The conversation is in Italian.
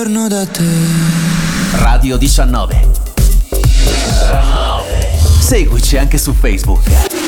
Da te. Radio 19. Seguici anche su Facebook.